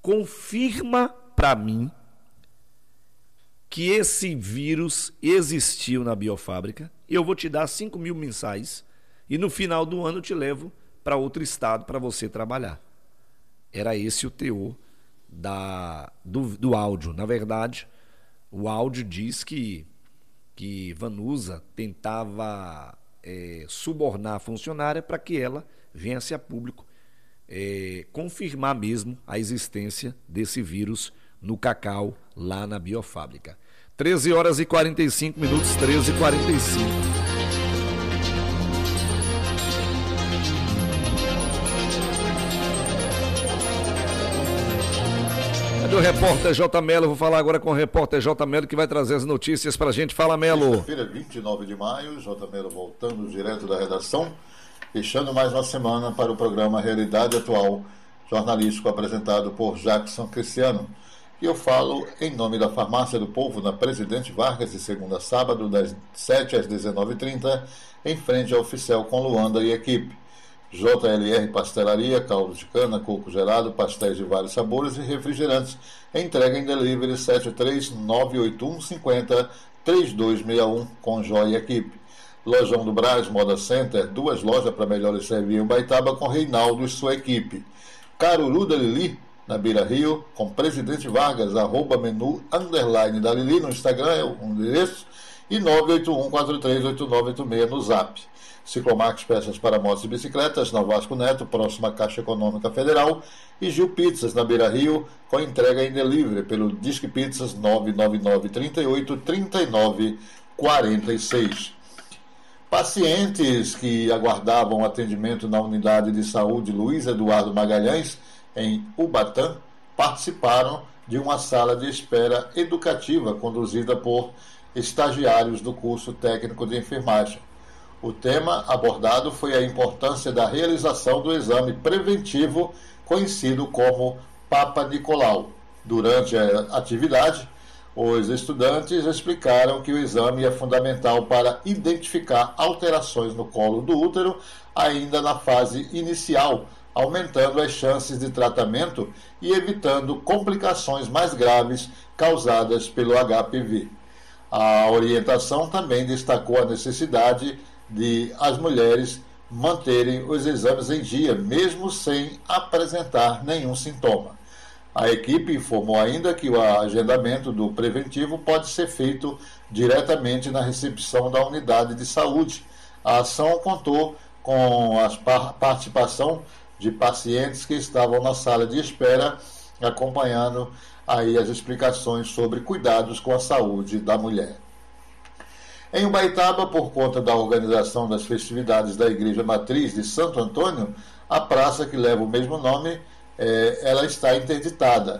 confirma para mim que esse vírus existiu na biofábrica. Eu vou te dar 5 mil mensais e no final do ano eu te levo para outro estado para você trabalhar. Era esse o teor do áudio. Na verdade, o áudio diz que Vanusa tentava subornar a funcionária para que ela viesse a público confirmar mesmo a existência desse vírus no cacau lá na biofábrica. 13h45, 13h45. O repórter J. Melo, vou falar agora com o repórter J. Melo, que vai trazer as notícias pra gente. Fala, Melo. Sexta-feira, 29 de maio, J. Melo voltando direto da redação, fechando mais uma semana para o programa Realidade Atual, jornalístico apresentado por Jackson Cristiano. E eu falo em nome da Farmácia do Povo, na Presidente Vargas, de segunda a sábado, das 7 às 19h30, em frente ao Oficial com Luanda e equipe. JLR Pastelaria, caldo de cana, coco gelado, pastéis de vários sabores e refrigerantes. Entrega em delivery 73981503261 com Jó e equipe. Lojão do Brás, Moda Center, 2 lojas para melhores servir em Ubaitaba com Reinaldo e sua equipe. Caruru da Lili, na Beira Rio, com Presidente Vargas, @menu _ da Lili no Instagram, é o endereço, e 981438986 no Zap. Ciclomax, peças para motos e bicicletas, na Vasco Neto, próxima à Caixa Econômica Federal, e Gil Pizzas, na Beira Rio, com entrega em delivery pelo Disque Pizzas 999383946. Pacientes que aguardavam atendimento na unidade de saúde Luiz Eduardo Magalhães, em Ubatã, participaram de uma sala de espera educativa conduzida por estagiários do curso técnico de enfermagem. O tema abordado foi a importância da realização do exame preventivo, conhecido como Papa Nicolau. Durante a atividade, os estudantes explicaram que o exame é fundamental para identificar alterações no colo do útero ainda na fase inicial, aumentando as chances de tratamento e evitando complicações mais graves causadas pelo HPV. A orientação também destacou a necessidade de as mulheres manterem os exames em dia, mesmo sem apresentar nenhum sintoma. A equipe informou ainda que o agendamento do preventivo pode ser feito diretamente na recepção da unidade de saúde. A ação contou com a participação de pacientes que estavam na sala de espera, acompanhando aí as explicações sobre cuidados com a saúde da mulher. Em Ubaitaba, por conta da organização das festividades da Igreja Matriz de Santo Antônio, a praça que leva o mesmo nome, ela está interditada.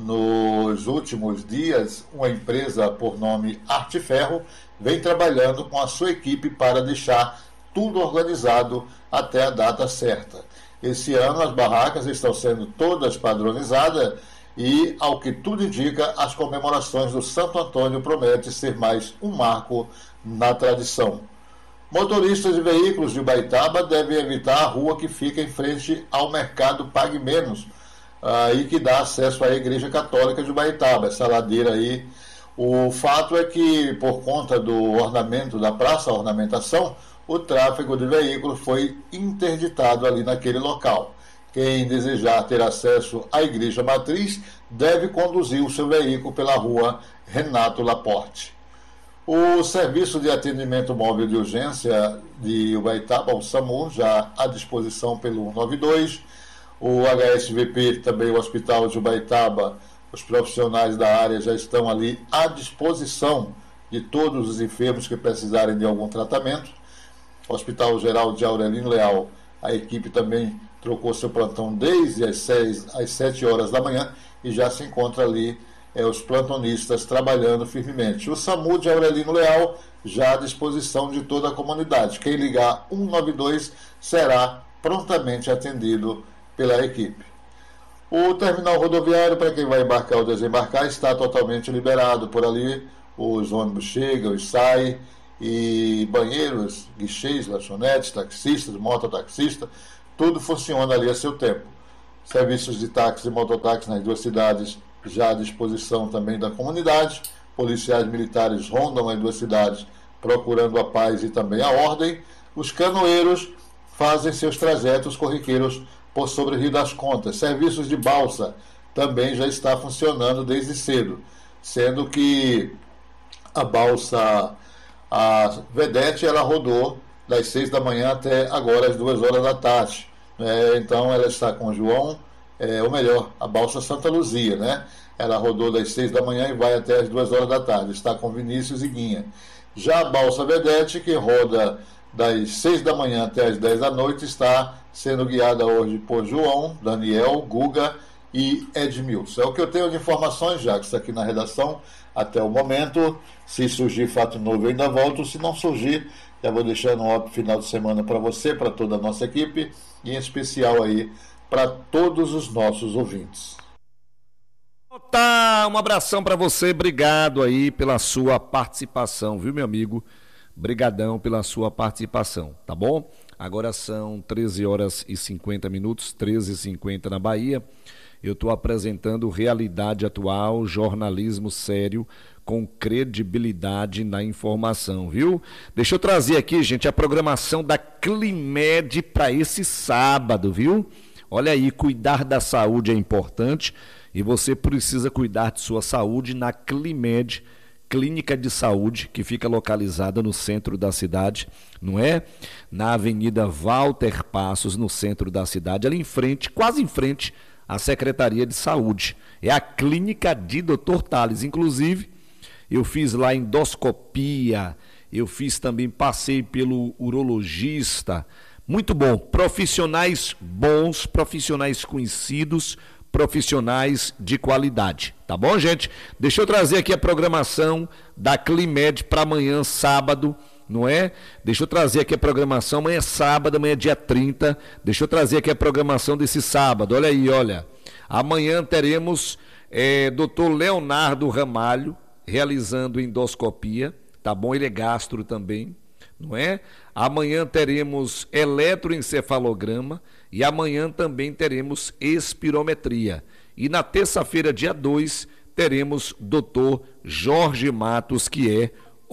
Nos últimos dias, uma empresa por nome Arte Ferro vem trabalhando com a sua equipe para deixar tudo organizado até a data certa. Esse ano as barracas estão sendo todas padronizadas e, ao que tudo indica, as comemorações do Santo Antônio prometem ser mais um marco na tradição. Motoristas de veículos de Ubaitaba devem evitar a rua que fica em frente ao mercado Pague Menos, e que dá acesso à Igreja Católica de Ubaitaba, essa ladeira aí. O fato é que, por conta do ornamento da praça, a ornamentação, o tráfego de veículos foi interditado ali naquele local. Quem desejar ter acesso à Igreja Matriz deve conduzir o seu veículo pela rua Renato Laporte. O Serviço de Atendimento Móvel de Urgência de Ubaitaba, o SAMU, já à disposição pelo 192. O HSVP, também o Hospital de Ubaitaba, os profissionais da área já estão ali à disposição de todos os enfermos que precisarem de algum tratamento. O Hospital Geral de Aurelino Leal, a equipe também trocou seu plantão desde as 7 horas da manhã e já se encontra ali os plantonistas trabalhando firmemente. O SAMU de Aurelino Leal já à disposição de toda a comunidade. Quem ligar 192 será prontamente atendido pela equipe. O terminal rodoviário, para quem vai embarcar ou desembarcar, está totalmente liberado por ali. Os ônibus chegam e saem, e banheiros, guichês, lanchonetes, taxistas, mototaxistas, tudo funciona ali a seu tempo. Serviços de táxi e mototáxi nas duas cidades já à disposição também da comunidade. Policiais militares rondam as duas cidades procurando a paz e também a ordem. Os canoeiros fazem seus trajetos corriqueiros por sobre o Rio das Contas. Serviços de balsa também já está funcionando desde cedo, sendo que a balsa, a Vedete, ela rodou das 6 da manhã até agora às 2 horas da tarde. Então ela está com o João, ou melhor, a balsa Santa Luzia, né? Ela rodou das 6 da manhã e vai até as 2 horas da tarde. Está com Vinícius e Guinha. Já a balsa Vedete, que roda das 6 da manhã até as 10 da noite, está sendo guiada hoje por João, Daniel, Guga e Edmilson. É o que eu tenho de informações, Jacques, aqui na redação até o momento. Se surgir fato novo, eu ainda volto. Se não surgir, já vou deixando um ótimo final de semana para você, para toda a nossa equipe e em especial aí para todos os nossos ouvintes. Tá, um abração para você, obrigado aí pela sua participação, viu, meu amigo? Brigadão pela sua participação, tá bom? Agora são 13 horas e 50 minutos, 13h50 na Bahia. Eu estou apresentando Realidade Atual, jornalismo sério, com credibilidade na informação, viu? Deixa eu trazer aqui, gente, a programação da Climed para esse sábado, viu? Olha aí, cuidar da saúde é importante e você precisa cuidar de sua saúde na Climed, Clínica de Saúde, que fica localizada no centro da cidade, não é? Na Avenida Walter Passos, no centro da cidade, ali em frente, quase em frente à Secretaria de Saúde. É a clínica de Dr. Tales. Inclusive, eu fiz lá endoscopia, eu fiz também, passei pelo urologista. Muito bom, profissionais bons, profissionais conhecidos, profissionais de qualidade, tá bom, gente? Deixa eu trazer aqui a programação da Climed para amanhã, sábado, não é? Deixa eu trazer aqui a programação, amanhã é sábado, amanhã é dia 30, deixa eu trazer aqui a programação desse sábado, olha aí, olha. Amanhã teremos Dr. Leonardo Ramalho realizando endoscopia, tá bom? Ele é gastro também, não é? Amanhã teremos eletroencefalograma e amanhã também teremos espirometria. E na terça-feira, dia 2, teremos Dr. Jorge Matos, que é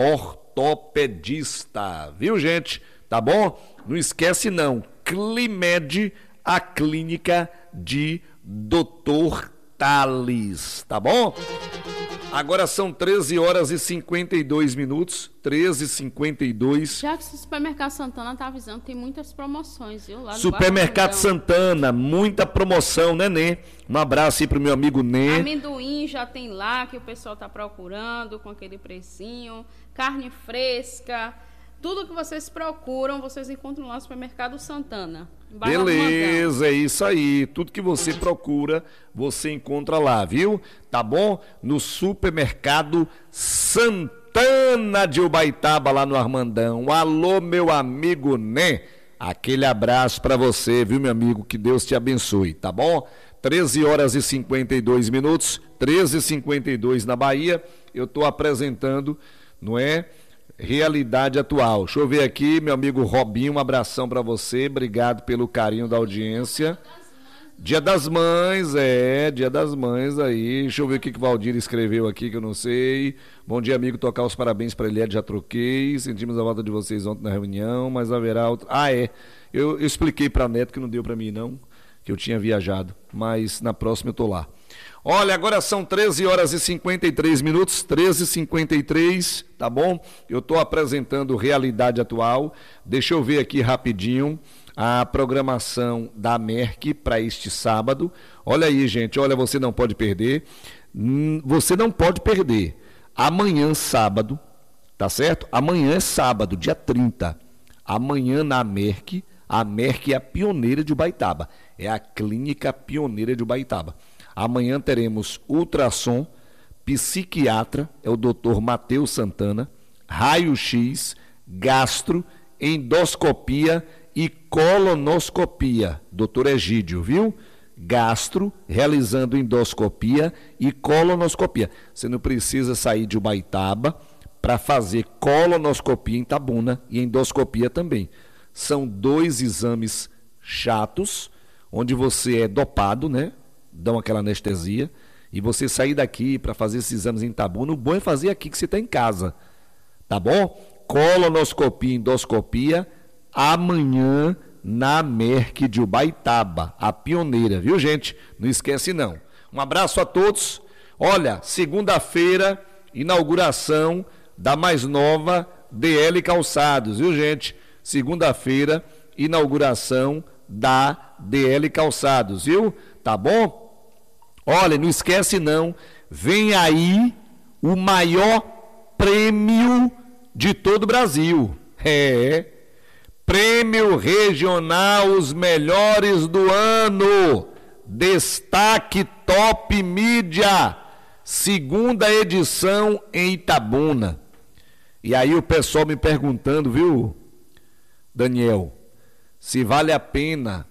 ortopedista. Viu, gente? Tá bom? Não esquece não, Climed, a clínica de Dr. Tales, tá bom? Agora são 13 horas e 52 minutos, 13h52. Já que o Supermercado Santana tá avisando, tem muitas promoções, viu? Lá Supermercado Santana, muita promoção, né, Nê? Um abraço aí pro meu amigo Nê. Amendoim já tem lá, que o pessoal tá procurando, com aquele precinho. Carne fresca. Tudo que vocês procuram, vocês encontram lá no Supermercado Santana. Beleza, é isso aí. Tudo que você procura, você encontra lá, viu? Tá bom? No Supermercado Santana de Ubaitaba, lá no Armandão. Alô, meu amigo Né? Aquele abraço pra você, viu, meu amigo? Que Deus te abençoe, tá bom? 13 horas e 52 minutos, 13h52 na Bahia. Eu tô apresentando, não é? Realidade Atual. Deixa eu ver aqui, meu amigo Robinho, um abração para você, obrigado pelo carinho da audiência. Dia das Mães, Dia das Mães aí. Deixa eu ver o que o Valdir escreveu aqui, que eu não sei. Bom dia, amigo, tocar os parabéns para Eliade, já troquei. Sentimos a volta de vocês ontem na reunião, mas haverá outro... Eu expliquei para a Neto que não deu para mim não, que eu tinha viajado, mas na próxima eu tô lá. Olha, agora são 13 horas e 53 minutos, 13h53, tá bom? Eu estou apresentando Realidade Atual. Deixa eu ver aqui rapidinho a programação da Merck para este sábado. Olha aí, gente, olha, você não pode perder. Você não pode perder. Amanhã, sábado, tá certo? Amanhã é sábado, dia 30. Amanhã na Merck, a Merck é a pioneira de Ubaitaba. É a clínica pioneira de Ubaitaba. Amanhã teremos ultrassom, psiquiatra, é o Dr. Matheus Santana, raio-x, gastro, endoscopia e colonoscopia, Dr. Egídio, viu? Gastro, realizando endoscopia e colonoscopia. Você não precisa sair de Ubaitaba para fazer colonoscopia em Tabuna e endoscopia também. São 2 exames chatos, onde você é dopado, né? Dão aquela anestesia, e você sair daqui para fazer esses exames em Itabuna, o bom é fazer aqui que você está em casa, tá bom? Colonoscopia e endoscopia amanhã na Merck de Ubaitaba, a pioneira, viu, gente? Não esquece não. Um abraço a todos. Olha, segunda-feira, inauguração da mais nova DL Calçados, viu, gente? Segunda-feira, inauguração da DL Calçados, viu? Tá bom? Olha, não esquece não, vem aí o maior prêmio de todo o Brasil. Prêmio Regional Os Melhores do Ano. Destaque Top Mídia, segunda edição em Itabuna. E aí o pessoal me perguntando, viu, Daniel, se vale a pena,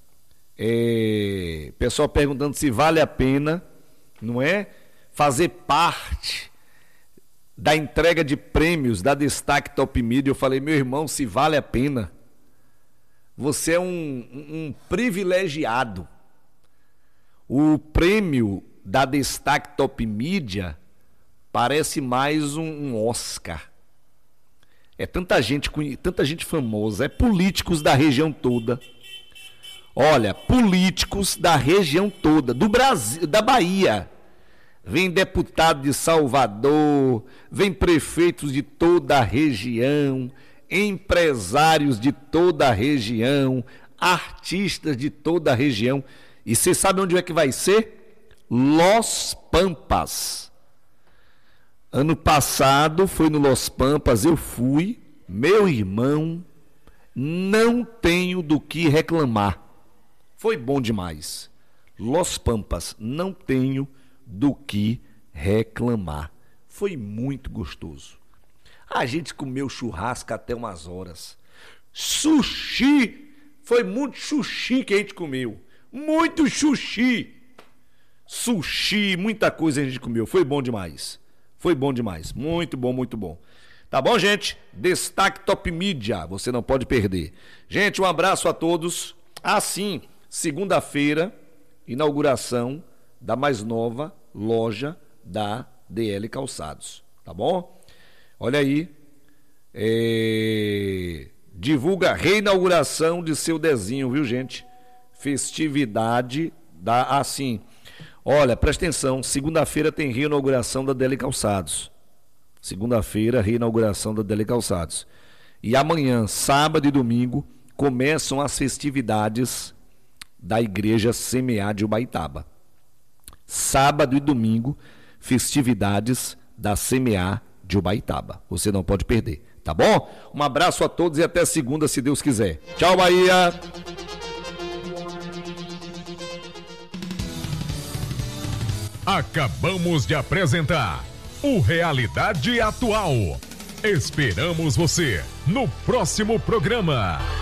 pessoal perguntando se vale a pena, não é, fazer parte da entrega de prêmios da Destaque Top Mídia. Eu falei, meu irmão, se vale a pena, você é um privilegiado. O prêmio da Destaque Top Mídia parece mais um Oscar. É tanta gente famosa, é políticos da região toda. Olha, políticos da região toda, do Brasil, da Bahia. Vem deputado de Salvador, vem prefeitos de toda a região, empresários de toda a região, artistas de toda a região. E você sabe onde é que vai ser? Los Pampas. Ano passado foi no Los Pampas, eu fui, meu irmão, não tenho do que reclamar. Foi bom demais. Los Pampas, não tenho do que reclamar. Foi muito gostoso. A gente comeu churrasco até umas horas. Sushi, foi muito sushi que a gente comeu. Muito sushi. Sushi, muita coisa a gente comeu. Foi bom demais. Foi bom demais. Muito bom, muito bom. Tá bom, gente? Destaque Top Mídia. Você não pode perder. Gente, um abraço a todos. Assim, segunda-feira, inauguração da mais nova loja da DL Calçados. Tá bom? Olha aí. Divulga a reinauguração de seu desenho, viu, gente? Festividade da... Assim, olha, presta atenção, segunda-feira tem reinauguração da DL Calçados. Segunda-feira, reinauguração da DL Calçados. E amanhã, sábado e domingo, começam as festividades da Igreja Semear de Ubaitaba. Sábado e domingo, festividades da Semear de Ubaitaba. Você não pode perder, tá bom? Um abraço a todos e até segunda, se Deus quiser. Tchau, Bahia! Acabamos de apresentar o Realidade Atual. Esperamos você no próximo programa.